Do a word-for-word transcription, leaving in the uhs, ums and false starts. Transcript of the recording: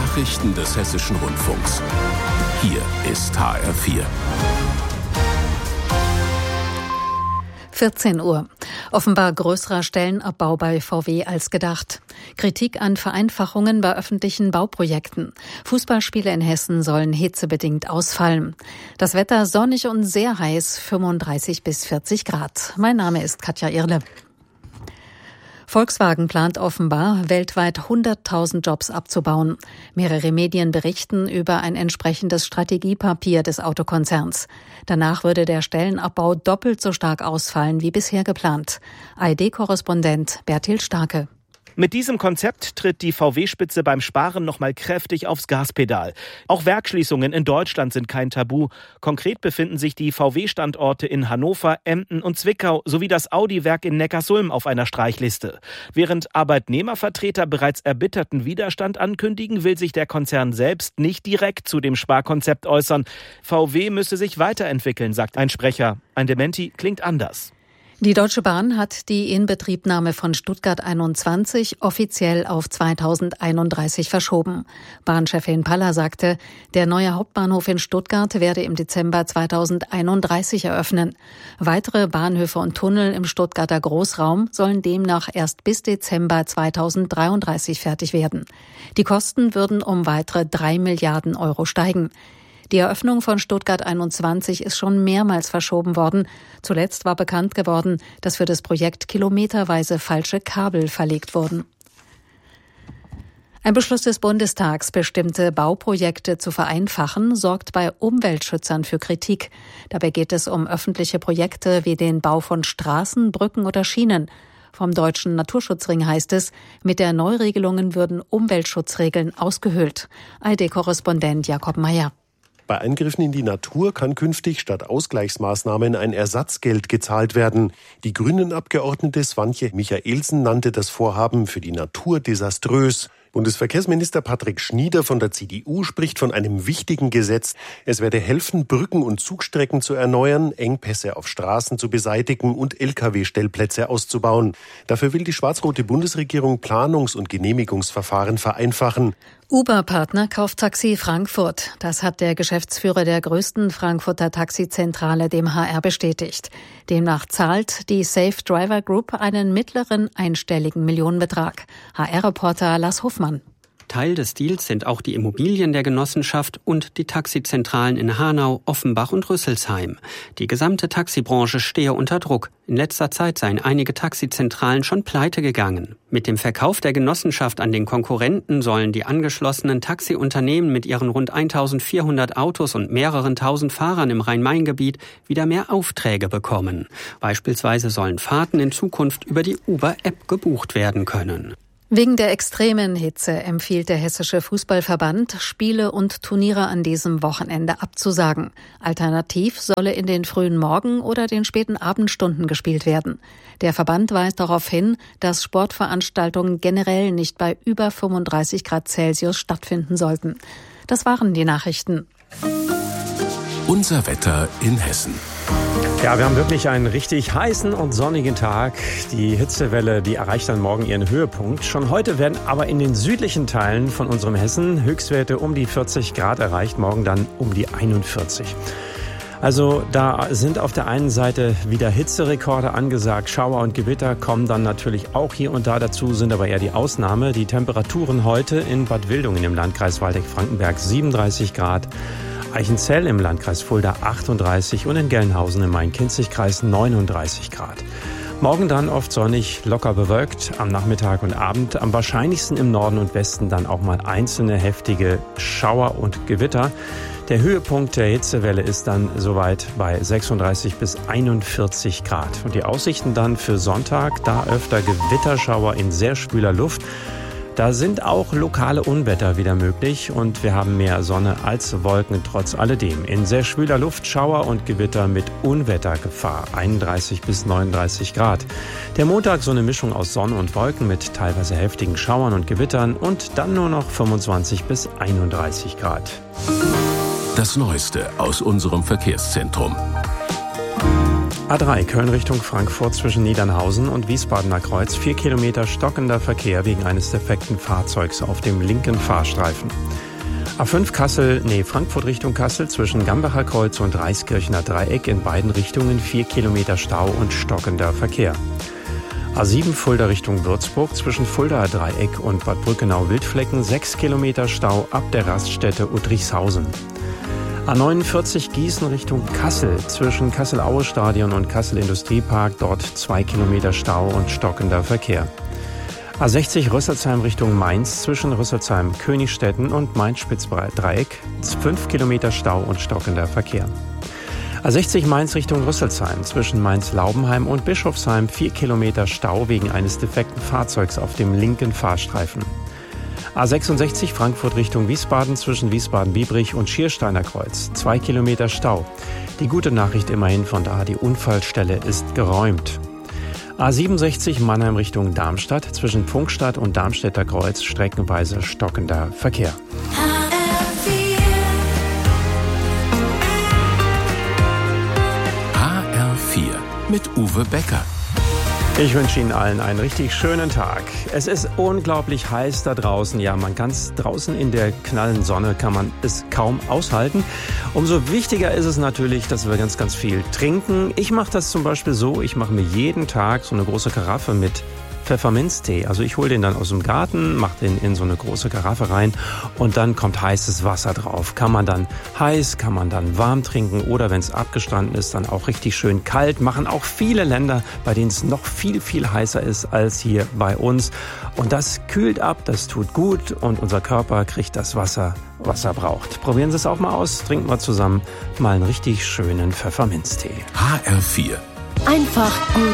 Nachrichten des Hessischen Rundfunks. Hier ist H R vier. vierzehn Uhr. Offenbar größerer Stellenabbau bei V W als gedacht. Kritik an Vereinfachungen bei öffentlichen Bauprojekten. Fußballspiele in Hessen sollen hitzebedingt ausfallen. Das Wetter sonnig und sehr heiß, fünfunddreißig bis vierzig Grad. Mein Name ist Katja Irle. Volkswagen plant offenbar, weltweit hunderttausend Jobs abzubauen. Mehrere Medien berichten über ein entsprechendes Strategiepapier des Autokonzerns. Danach würde der Stellenabbau doppelt so stark ausfallen wie bisher geplant. A R D-Korrespondent Bertil Starke. Mit diesem Konzept tritt die V W-Spitze beim Sparen nochmal kräftig aufs Gaspedal. Auch Werksschließungen in Deutschland sind kein Tabu. Konkret befinden sich die V W-Standorte in Hannover, Emden und Zwickau sowie das Audi-Werk in Neckarsulm auf einer Streichliste. Während Arbeitnehmervertreter bereits erbitterten Widerstand ankündigen, will sich der Konzern selbst nicht direkt zu dem Sparkonzept äußern. V W müsse sich weiterentwickeln, sagt ein Sprecher. Ein Dementi klingt anders. Die Deutsche Bahn hat die Inbetriebnahme von Stuttgart einundzwanzig offiziell auf zweitausendeinunddreißig verschoben. Bahnchefin Paller sagte, der neue Hauptbahnhof in Stuttgart werde im Dezember zweitausendeinunddreißig eröffnen. Weitere Bahnhöfe und Tunnel im Stuttgarter Großraum sollen demnach erst bis Dezember zweitausenddreiunddreißig fertig werden. Die Kosten würden um weitere drei Milliarden Euro steigen. Die Eröffnung von Stuttgart einundzwanzig ist schon mehrmals verschoben worden. Zuletzt war bekannt geworden, dass für das Projekt kilometerweise falsche Kabel verlegt wurden. Ein Beschluss des Bundestags, bestimmte Bauprojekte zu vereinfachen, sorgt bei Umweltschützern für Kritik. Dabei geht es um öffentliche Projekte wie den Bau von Straßen, Brücken oder Schienen. Vom Deutschen Naturschutzring heißt es, mit der Neuregelungen würden Umweltschutzregeln ausgehöhlt. A R D-Korrespondent Jakob Meyer. Bei Eingriffen in die Natur kann künftig statt Ausgleichsmaßnahmen ein Ersatzgeld gezahlt werden. Die Grünen-Abgeordnete Swantje Michaelsen nannte das Vorhaben für die Natur desaströs. Bundesverkehrsminister Patrick Schnieder von der C D U spricht von einem wichtigen Gesetz. Es werde helfen, Brücken und Zugstrecken zu erneuern, Engpässe auf Straßen zu beseitigen und L K W-Stellplätze auszubauen. Dafür will die schwarz-rote Bundesregierung Planungs- und Genehmigungsverfahren vereinfachen. Uber-Partner kauft Taxi Frankfurt. Das hat der Geschäftsführer der größten Frankfurter Taxizentrale dem H R bestätigt. Demnach zahlt die Safe Driver Group einen mittleren einstelligen Millionenbetrag. H R-Reporter Lars Hofmann. Teil des Deals sind auch die Immobilien der Genossenschaft und die Taxizentralen in Hanau, Offenbach und Rüsselsheim. Die gesamte Taxibranche stehe unter Druck. In letzter Zeit seien einige Taxizentralen schon pleite gegangen. Mit dem Verkauf der Genossenschaft an den Konkurrenten sollen die angeschlossenen Taxiunternehmen mit ihren rund eintausendvierhundert Autos und mehreren tausend Fahrern im Rhein-Main-Gebiet wieder mehr Aufträge bekommen. Beispielsweise sollen Fahrten in Zukunft über die Uber-App gebucht werden können. Wegen der extremen Hitze empfiehlt der Hessische Fußballverband, Spiele und Turniere an diesem Wochenende abzusagen. Alternativ solle in den frühen Morgen- oder den späten Abendstunden gespielt werden. Der Verband weist darauf hin, dass Sportveranstaltungen generell nicht bei über fünfunddreißig Grad Celsius stattfinden sollten. Das waren die Nachrichten. Unser Wetter in Hessen. Ja, wir haben wirklich einen richtig heißen und sonnigen Tag. Die Hitzewelle, die erreicht dann morgen ihren Höhepunkt. Schon heute werden aber in den südlichen Teilen von unserem Hessen Höchstwerte um die vierzig Grad erreicht, morgen dann um die einundvierzig. Also da sind auf der einen Seite wieder Hitzerekorde angesagt. Schauer und Gewitter kommen dann natürlich auch hier und da dazu, sind aber eher die Ausnahme. Die Temperaturen heute in Bad Wildungen im Landkreis Waldeck-Frankenberg siebenunddreißig Grad. Eichenzell im Landkreis Fulda achtunddreißig und in Gelnhausen im Main-Kinzig-Kreis neununddreißig Grad. Morgen dann oft sonnig, locker bewölkt, am Nachmittag und Abend. Am wahrscheinlichsten im Norden und Westen dann auch mal einzelne heftige Schauer und Gewitter. Der Höhepunkt der Hitzewelle ist dann soweit bei sechsunddreißig bis einundvierzig Grad. Und die Aussichten dann für Sonntag, da öfter Gewitterschauer in sehr schwüler Luft. Da sind auch lokale Unwetter wieder möglich und wir haben mehr Sonne als Wolken trotz alledem. In sehr schwüler Luft Schauer und Gewitter mit Unwettergefahr, einunddreißig bis neununddreißig Grad. Der Montag so eine Mischung aus Sonne und Wolken mit teilweise heftigen Schauern und Gewittern und dann nur noch fünfundzwanzig bis einunddreißig Grad. Das Neueste aus unserem Verkehrszentrum. A drei Köln Richtung Frankfurt zwischen Niedernhausen und Wiesbadener Kreuz. Vier Kilometer stockender Verkehr wegen eines defekten Fahrzeugs auf dem linken Fahrstreifen. A fünf Kassel, nee, Frankfurt Richtung Kassel zwischen Gambacher Kreuz und Reiskirchener Dreieck in beiden Richtungen vier Kilometer Stau und stockender Verkehr. A sieben Fulda Richtung Würzburg zwischen Fuldaer Dreieck und Bad Brückenau-Wildflecken sechs Kilometer Stau ab der Raststätte Uttrichshausen. A neunundvierzig Gießen Richtung Kassel zwischen Kassel-Aue-Stadion und Kassel-Industriepark, dort zwei Kilometer Stau und stockender Verkehr. A sechzig Rüsselsheim Richtung Mainz zwischen Rüsselsheim-Königstetten und Mainz-Spitzberg-Dreieck, fünf Kilometer Stau und stockender Verkehr. A sechzig Mainz Richtung Rüsselsheim zwischen Mainz-Laubenheim und Bischofsheim, vier Kilometer Stau wegen eines defekten Fahrzeugs auf dem linken Fahrstreifen. A sechsundsechzig Frankfurt Richtung Wiesbaden zwischen Wiesbaden-Biebrich und Schiersteiner Kreuz, zwei Kilometer Stau. Die gute Nachricht immerhin von da, die Unfallstelle ist geräumt. A siebenundsechzig Mannheim Richtung Darmstadt zwischen Pfungstadt und Darmstädter Kreuz, streckenweise stockender Verkehr. H R vier mit Uwe Becker. Ich wünsche Ihnen allen einen richtig schönen Tag. Es ist unglaublich heiß da draußen. Ja, man kann es draußen in der knallen Sonne, kann man es kaum aushalten. Umso wichtiger ist es natürlich, dass wir ganz, ganz viel trinken. Ich mache das zum Beispiel so, ich mache mir jeden Tag so eine große Karaffe mit Pfefferminztee. Also ich hole den dann aus dem Garten, mache den in so eine große Karaffe rein und dann kommt heißes Wasser drauf. Kann man dann heiß, kann man dann warm trinken oder wenn es abgestanden ist, dann auch richtig schön kalt. Machen auch viele Länder, bei denen es noch viel, viel heißer ist als hier bei uns. Und das kühlt ab, das tut gut und unser Körper kriegt das Wasser, was er braucht. Probieren Sie es auch mal aus, trinken wir zusammen mal einen richtig schönen Pfefferminztee. H R vier. Einfach gut.